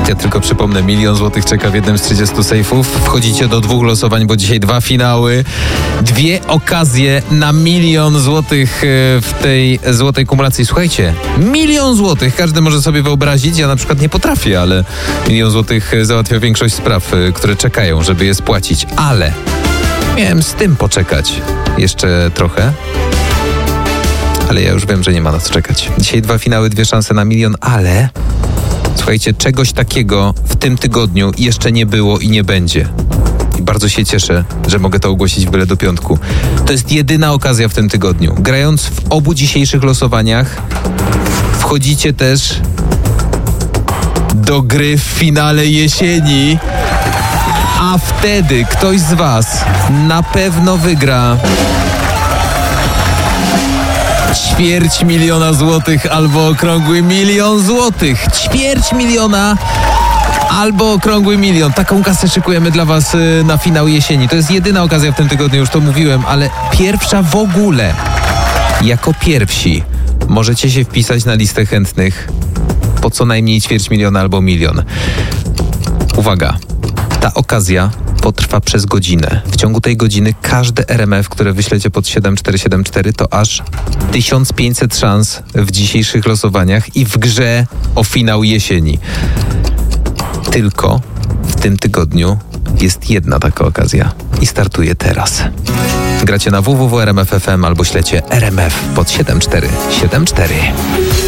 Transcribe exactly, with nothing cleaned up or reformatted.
Ja tylko przypomnę, milion złotych czeka w jednym z trzydziestu sejfów. Wchodzicie do dwóch losowań, bo dzisiaj dwa finały. Dwie okazje na milion złotych w tej złotej kumulacji. Słuchajcie, milion złotych każdy może sobie wyobrazić. Ja na przykład nie potrafię, ale milion złotych załatwia większość spraw, które czekają, żeby je spłacić. Ale miałem z tym poczekać jeszcze trochę. Ale ja już wiem, że nie ma na co czekać. Dzisiaj dwa finały, dwie szanse na milion, ale słuchajcie, czegoś takiego w tym tygodniu jeszcze nie było i nie będzie. I bardzo się cieszę, że mogę to ogłosić w byle do piątku. To jest jedyna okazja w tym tygodniu. Grając w obu dzisiejszych losowaniach, wchodzicie też do gry w finale jesieni. A wtedy ktoś z was na pewno wygra ćwierć miliona złotych albo okrągły milion złotych. Ćwierć miliona albo okrągły milion. Taką kasę szykujemy dla was na finał jesieni. To jest jedyna okazja w tym tygodniu, już to mówiłem, ale pierwsza w ogóle. Jako pierwsi możecie się wpisać na listę chętnych po co najmniej ćwierć miliona albo milion. Uwaga, ta okazja potrwa przez godzinę. W ciągu tej godziny każde R M F, które wyślecie pod siedem cztery siedem cztery, to aż tysiąc pięćset szans w dzisiejszych losowaniach i w grze o finał jesieni. Tylko w tym tygodniu jest jedna taka okazja i startuje teraz. Gracie na w w w kropka r m f kropka f m albo ślecie R M F pod siedem cztery siedem cztery.